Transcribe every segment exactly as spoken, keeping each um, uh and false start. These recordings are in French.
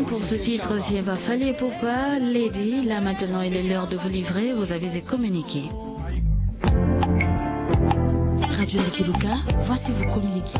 pour ce titre, s'il va falloir pourquoi, Lady, là maintenant il est l'heure de vous livrer, vous avez communiqué. Radio Ndekeluka, voici vous communiquer.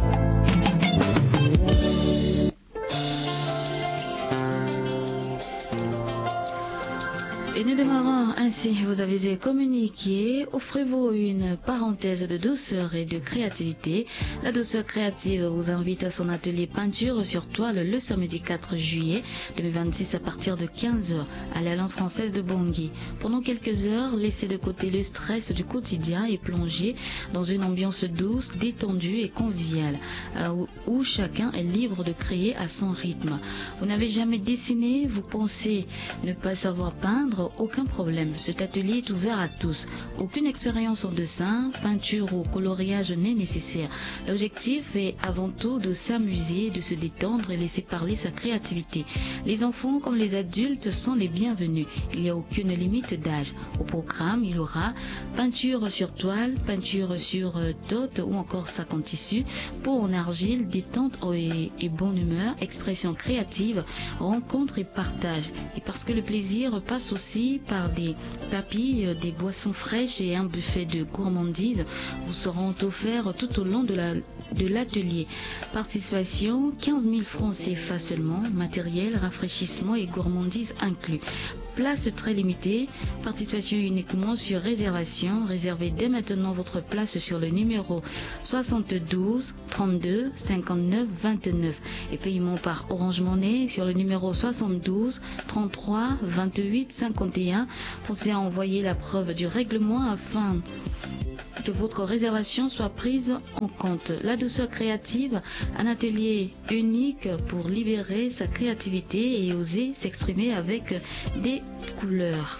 Et nous démarrons ainsi, vous avez communiqué, offrez-vous une parenthèse de douceur et de créativité. La douceur créative vous invite à son atelier peinture sur toile le samedi quatre juillet deux mille vingt-six à partir de quinze heures à l'Alliance française de Bangui. Pendant quelques heures, laissez de côté le stress du quotidien et plongez dans une ambiance douce, détendue et conviviale, où chacun est libre de créer à son rythme. Vous n'avez jamais dessiné, vous pensez ne pas savoir peindre, aucun problème. Cet atelier est ouvert à tous. Aucune expérience en dessin, peinture ou coloriage n'est nécessaire. L'objectif est avant tout de s'amuser, de se détendre et laisser parler sa créativité. Les enfants comme les adultes sont les bienvenus. Il n'y a aucune limite d'âge. Au programme, il y aura peinture sur toile, peinture sur dot ou encore sac en tissu, peau en argile, détente et, et bonne humeur, expression créative, rencontre et partage. Et parce que le plaisir passe aussi par des papilles, des boissons fraîches et un buffet de gourmandise vous seront offerts tout au long de la de l'atelier. Participation quinze mille francs C F A seulement, matériel, rafraîchissement et gourmandise inclus. Place très limitée, participation uniquement sur réservation. Réservez dès maintenant votre place sur le numéro soixante-douze trente-deux cinquante-neuf vingt-neuf et paiement par Orange Money sur le numéro soixante-douze trente-trois vingt-huit cinquante et un. Pensez à envoyer la preuve du règlement afin que votre réservation soit prise en compte. La douceur créative, un atelier unique pour libérer sa créativité et oser s'exprimer avec des couleurs.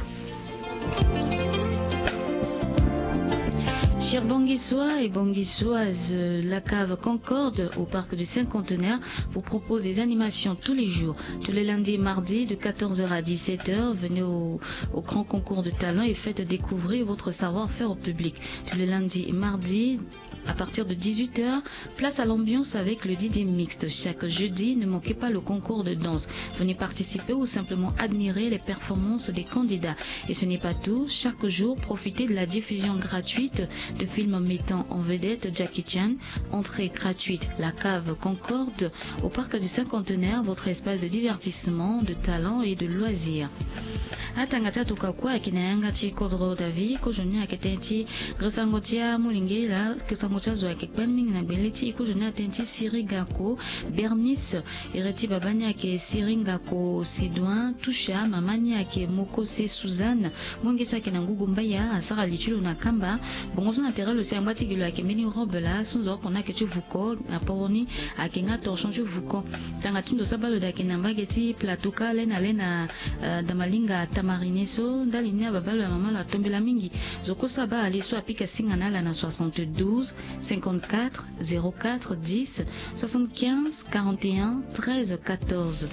Chers Banguissois et Banguissoises, la cave Concorde au parc du Cinquantenaire vous propose des animations tous les jours, tous les lundis et mardis de quatorze heures à dix-sept heures. Venez au, au grand concours de talent et faites découvrir votre savoir-faire au public. Tous les lundis et mardis à partir de dix-huit heures, place à l'ambiance avec le D J mixte. Chaque jeudi, ne manquez pas le concours de danse. Venez participer ou simplement admirer les performances des candidats. Et ce n'est pas tout, chaque jour, profitez de la diffusion gratuite de films mettant en vedette Jackie Chan. Entrée gratuite, la cave Concorde au parc du Cinquantenaire, votre espace de divertissement, de talent et de loisirs. Atangata tukakua akinayanga chi kodro davi ko joni aketenti grasangotia mulingela kesangotia zo akekpanming na beleti ko joni atenti sirigako Bernice ireti babani ake siringako Sidouin Toucha mamani ake Mokose Suzanne mongesa ke nangugu mbaya asara lichulo na kamba bongozo na terre le sambati gilo ake meni robe la sunzo kona ke vuko na pawoni ake nga torchon vuko tanga tundo sabalo da ke nambageti platuka lena lena uh, damalinga marineso ndalini ya babalo ya mama la tombela mingi zokosa ba aliso apika singana la na soixante-douze cinquante-quatre zéro quatre dix soixante-quinze quarante et un treize quatorze.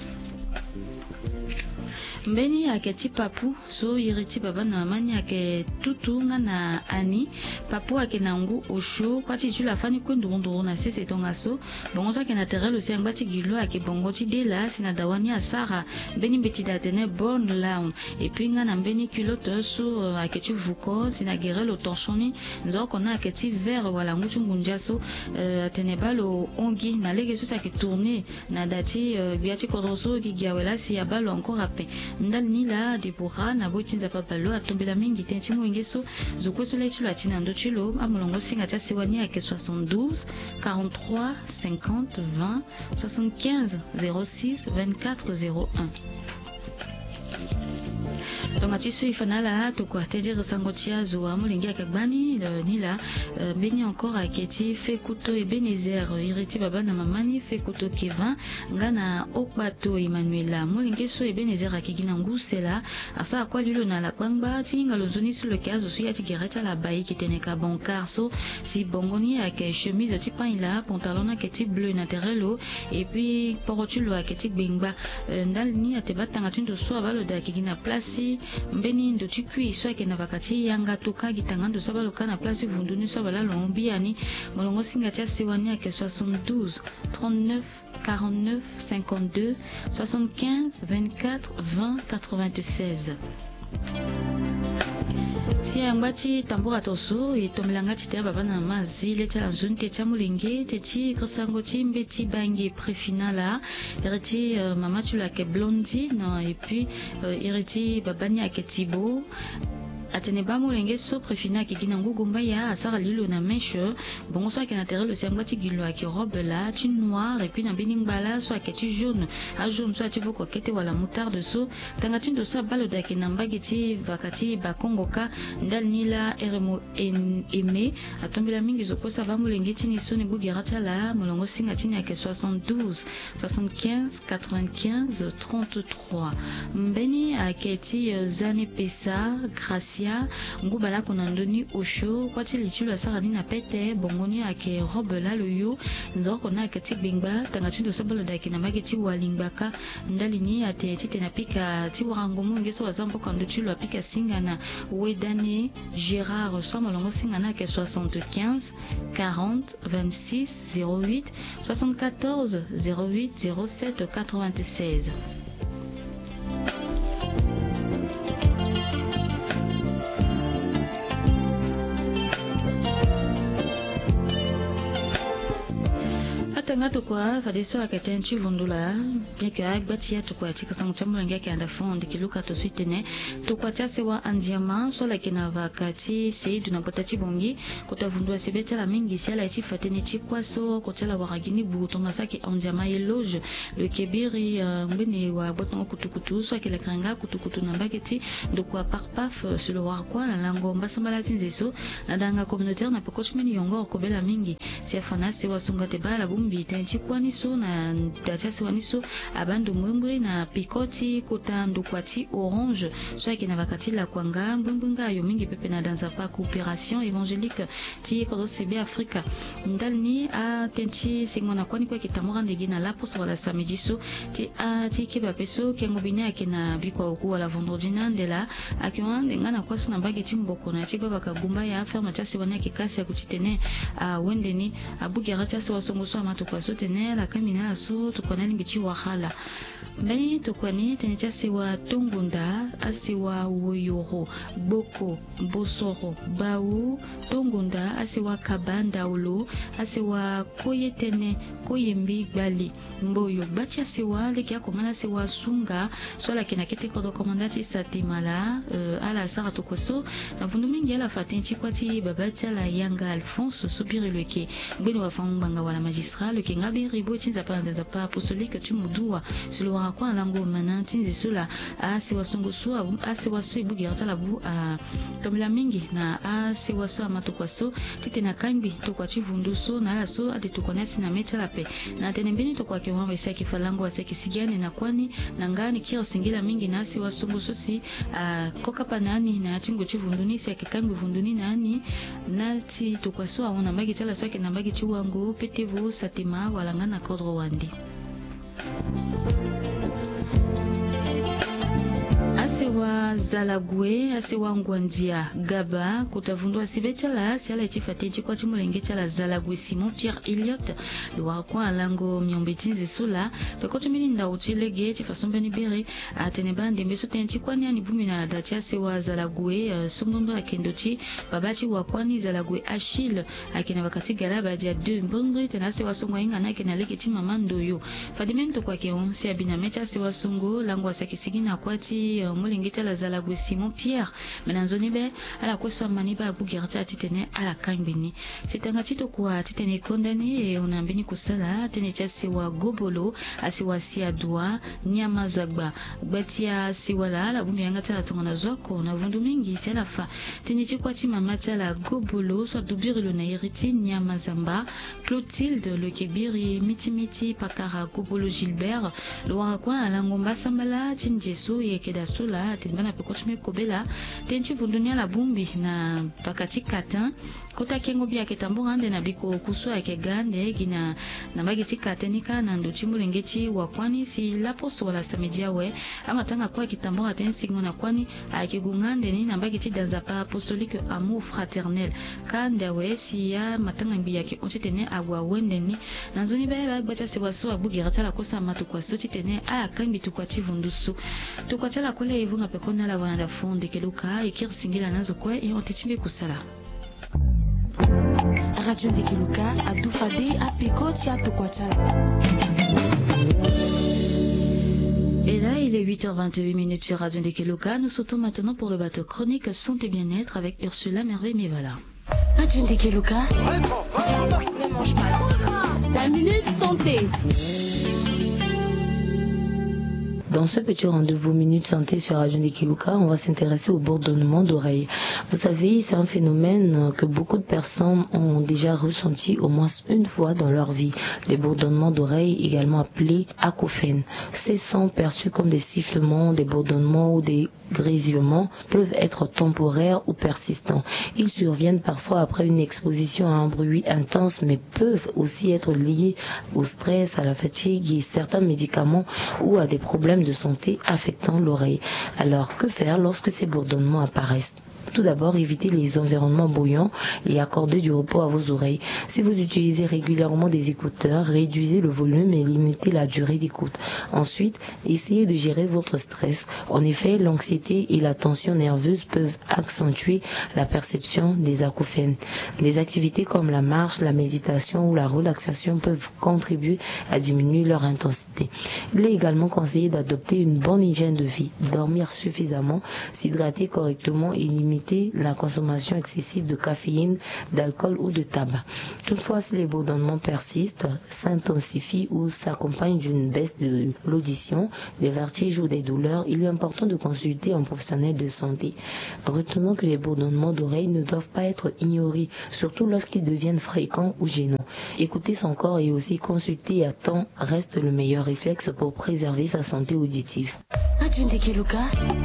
Mbeni aketi papu so iriti baba na mani ake tutu nga na ani papu ake nangu osho kwati chula fani kwendo ndo na sese tonga so bongo so ake na terrelo se ngbati gilo ake bongo ti de la sina dawani asara mbeni mbeti datene born laun et puis nga na mbeni culotte so ake tu vuko sina gerelo torchoni nzoko na ake ti vert wala ngutu ngunja so atene balo ongi na lege so ake tourner na dati biati kodroso ki giawela si ya balo encore après ndal nila Deborah na botinza papalo atombela mingi tenchi mwingeso zokweso la chilo atina ndo chilo amulongo singa cha sewani ake soixante-douze quarante-trois cinquante vingt soixante-quinze zéro six vingt-quatre zéro un. Donc tu fanala to quoi te dire sangotia zo amulingi akabani nila beni encore aketi fe kuto Ebenezer ireti baba na mamani fe kuto Kevin ngana okbato Emmanuela mulingi so Ebenezer akigina ngusela asa kwa lilo na la kwamba tinga lozoni sur le caso so yati gereta la bayi kiteneka bon carso si bongoni ake chemise ti pan ila pantalon aketi bleu na terrelo et puis porotulo aketi bengba ndal ni ateba tanga tundo so abalo da akigina plasi mbeni ndo chikwi so akena bakati yanga toka gitangando sabaloka na place vunduni so bala lombi ani molongo singa cha siwani ake soixante-douze trente-neuf quarante-neuf cinquante-deux soixante-quinze vingt-quatre vingt quatre-vingt-seize. Si ambati tambura toso itomelanga tite baba na mazi le cha zunte cha mulenge te chi krisango chimbe ti bangi prefinala iriti uh, mama chula ke blondi no et puis uh, iriti babani aketibo atene ba mulenge so prefina ki gina ngugumba ya asara lilo na meshe bongo so akena terre le siangwati gilo aki robe la ti noir et puis na bining bala so aketi jaune a jaune so ati voko kete wala moutarde so tanga tindo sa balo da ki nambagi ti vakati ba kongoka ndal nila eremo aimé atombela mingi zo kosa ba mulenge ti ni so ne bugirata la molongo singa ti ni ake soixante-douze soixante-quinze quatre-vingt-quinze trente-trois mbeni aketi zane pesa gracia nguba la konandoni osho kwati lichulu asara ni na pete bongoni ake robe la loyo nzoro kona akati bingba tanga chindo sobalo da kina mageti walimbaka ndali ni ate tite na pika ti warango mungi so wazambo kando chulu apika singana wedane Gérard somolongo singana ke soixante-quinze quarante vingt-six zéro huit soixante-quatorze zéro huit zéro sept quatre-vingt-seize. Ngato kwa fadiso akatenchi vundula pika agbati ya tukwa chika sangu chamu langia kia anda fondi kiluka to suitene tukwa chase wa andiama so la kina vakati seidu na potachi bongi kota vundua sibeta la mingi siala ichi fatene chikwa so kotela waragini butonga saki andiama eloge le kebiri mbini wa botongo kutukutu so akila kranga kutukutu na bageti ndukwa parpaf sur le warkwa la lango mbasambala tinzeso na danga communautaire na pokochmeni yongo kobela mingi siafana sewa sungate bala bumbi tenchi kwani so na dachasi wani so abandu mwembwe na pikoti kutandu kwati orange so akina vakati la kwanga mbwembwenga yo mingi pepe na danza pa coopération évangélique ti kodo sebe Afrika ndalni a tenchi singona kwani kwa kitamora ndegi na lapo so wala samedi so ti a ti keba peso kengo bine akina bikwa uku wala vendredi nandela akiwa ndengana kwa so na bagi timboko na ti baba kagumba ya ferme chasi wani akikasi ya kuchitene a wendeni abugi arachasi wasongo so amatu kwa sote ne la kamina so tukwana limbichi wahala mbeni tukwani tenicha siwa tongunda asiwa woyoro boko bosoro bau tongunda asiwa kabanda ulo asiwa koyetene koyembi gbali mboyo bachi asiwa leki akongana siwa sunga so la kina kete kodo komandati satimala uh, ala sara tukwaso na vundu mingi ala fatenchi kwati babati ala yanga Alphonse subiri leke mbeni wafambanga wala magistrat leke ngabi ribo chinza pa ndanza pa apostolique tumudua silo kwa lango mana tinzi sula asi wasungusu asi wasu ibugi atala bu a tomla mingi na asi wasu amatukwaso tite na kambi to kwa chivunduso na ala so ade to konasi na metala pe na tenembeni to kwa kiwamba isaki falango wasaki sigane na kwani na ngani kila singila mingi na asi wasungusu si a koka panani na tingo chivunduni si akikambi vunduni nani nati to kwa so aona magi tala so na magi chiwango petevu satima walangana kodro wandi asewa zalagwe asewa ngwandia gaba kutavundwa sibetala siala ichifatenchi kwa chimulenge chala zalagwe Simon Pierre Elliott luwa kwa alango myombetinzi sula pekoto mini nda uchilege chifasombeni bere ateneba ndembeso tenchi kwani ani bumi na dacha asewa zalagwe uh, somdondo akendochi babachi wakwani zalagwe Achille akena wakati galaba dia deux mbongri tena asewa songo inga na kena leke chimama ndoyo fadimento kwa keonsi abina mecha asewa songo lango asakisigina kwati uh, mulingita la zalagwe Simon Pierre menanzoni be ala kweswa maniba bugirta atitene ala kambini sitanga tito kwa titene kondani e unambini kusala tene chasi wa gobolo asiwa siadwa nyama zagba gbatia siwala ala bumi yangata la tongana zwako na vundu mingi sialafa tene chikwa chima mata la gobolo so dubiri lo na iriti nyama zamba Clotilde le kebiri miti miti pakara gobolo Gilbert lo wakwa ala ngomba sambala tinjesu yekeda sula timbana kochme kobela tenchi vundunia la bumbi na pakati katan kota kengo bia ketambo ande na biko kuswa ke gande gina na bagiti katenika na ndochi mulengechi wa kwani si laposto wala samedia we ama tanga kwa kitambo atensi ngona kwani akigungande ni na bagiti danza pa apostolique amour fraternel kanda we si ya matanga mbia ke ontitene agwa wende ni nanzoni ba bacha se waso abugira tala kosa matu kwa soti tene a kambi tukwa chivundusu tukwa tala kole ivunga pekona la wana fundi keluka ikirsingira nazo kwe e ontichimbe kusala Radio Ndekeluka à Doufadé à Pekoti à Tokwatala. Et là, il est huit heures vingt-huit minutes sur Radio Ndekeluka. Nous sautons maintenant pour le bateau chronique Santé Bien-être avec Ursula Merveille-Mévala. Radio Ndekeluka. Ne mange pas. La minute santé. Dans ce petit rendez-vous Minute Santé sur Radio Ndekeluka, on va s'intéresser au bourdonnement d'oreilles. Vous savez, c'est un phénomène que beaucoup de personnes ont déjà ressenti au moins une fois dans leur vie. Les bourdonnements d'oreilles, également appelés acouphènes. Ces sons perçus comme des sifflements, des bourdonnements ou des grésillements peuvent être temporaires ou persistants. Ils surviennent parfois après une exposition à un bruit intense, mais peuvent aussi être liés au stress, à la fatigue et certains médicaments ou à des problèmes de santé affectant l'oreille. Alors, que faire lorsque ces bourdonnements apparaissent? Tout d'abord, évitez les environnements bruyants et accordez du repos à vos oreilles. Si vous utilisez régulièrement des écouteurs, réduisez le volume et limitez la durée d'écoute. Ensuite, essayez de gérer votre stress. En effet, l'anxiété et la tension nerveuse peuvent accentuer la perception des acouphènes. Des activités comme la marche, la méditation ou la relaxation peuvent contribuer à diminuer leur intensité. Il est également conseillé d'adopter une bonne hygiène de vie, dormir suffisamment, s'hydrater correctement et limiter la consommation excessive de caféine, d'alcool ou de tabac. Toutefois, si les bourdonnements persistent, s'intensifient ou s'accompagnent d'une baisse de l'audition, des vertiges ou des douleurs, il est important de consulter un professionnel de santé. Retenons que les bourdonnements d'oreilles ne doivent pas être ignorés, surtout lorsqu'ils deviennent fréquents ou gênants. Écouter son corps et aussi consulter à temps reste le meilleur réflexe pour préserver sa santé auditive. Radio Ndekeluka.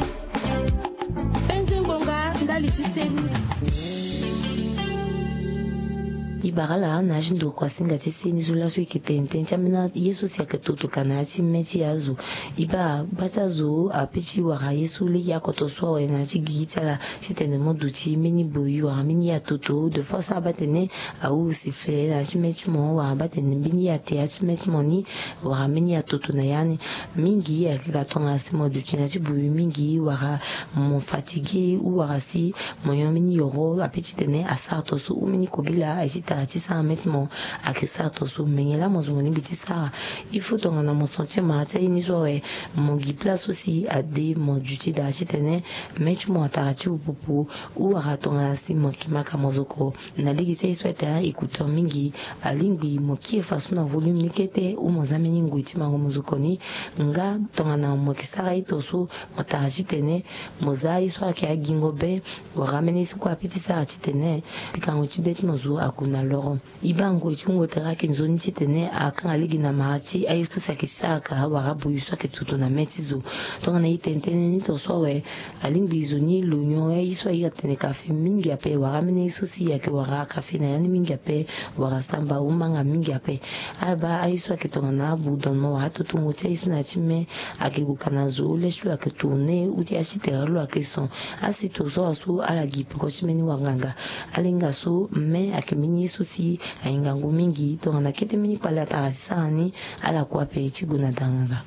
Ibarala na jindo kwa singa tisini zula sui kitente chamina Yesu sia ketutu kana chi mechi azu iba bacha zu apichi wa Yesu le ya kotoso wa na chi gitala chitene moduchi mini boyu wa mini ya tutu de fois ça batene au si fe na chi mechi mo wa batene mini ya te chi mechi moni wa mini ya tutu na yani mingi ya kigatonga si moduchi na chi boyu mingi wa mon fatigué ou wa si moyo mini yoro apichi tene asato su mini kobila ajita tisa metmo akisato su mengela mozumoni bitisa il faut donc na mon sentir ma ta ini so e mon gi place aussi à des mon duty da chitene metmo atarati upupu ou aratonga si mo kimaka mozoko na ligi sai sweta écouteur mingi alingbi mo ki façon na volume nikete ou mozameni nguiti mango mozokoni nga tonga na mo kisara itosu motarati tene mozai so akia gingo be wa rameni su kwa pitisa chitene pikango chibet mozu akuna loro ibango chungo teraki nzoni chitene akanga ligi na machi ayisto sakisaka warabu yuswa ketutu na metizu tonga na itentene ni toswawe alingbi zoni lunyo yiswa yatene kafe mingi ape waramene isusi yake wara kafe na yani mingi ape warastamba umanga mingi ape alba ayiswa ketonga na budonmo hatu tungo chayisu na chime akigukana zule shua ketune uti asiteralo akeson asito so asu ala gipe ko chimeni wanganga alinga su me akimini susi aingangu mingi tonga na kete mini pala tarasani ala kwa pe chiguna danga.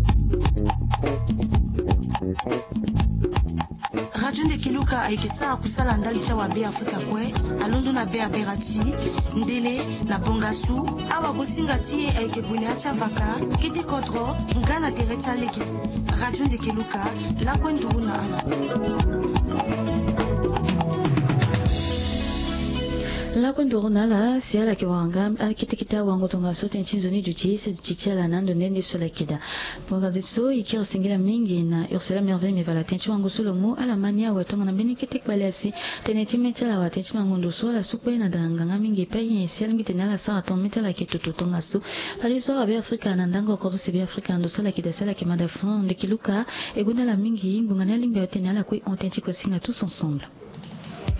Radio Ndekeluka aikisa kusala ndali cha wabe Afrika kwe alonzo na be aberati ndele na bongasu awa gosinga tie aike bune acha vaka kiti kodro ngana terecha leke. Radio Ndekeluka la kwendu na ala. La kwendorona la siala ke wanga akitikita wango tonga sote nchinzoni duchi se duchicha nando nende sola kida ponga diso ikira singila mingi na Ursula Merveille me vala tenchu wango solomo ala mania wa tonga na benikete kwalasi teneti metala wa tenchi mangondo so la supe na danganga mingi paye siala mitena la sa ton metala ke toto tonga so ali so abe Afrika na ndango ko se be Afrika ndo sola kida sala ke madafon de kiluka egunda la mingi ngungana limbe otena la kwi on tenchi ko singa tous ensemble.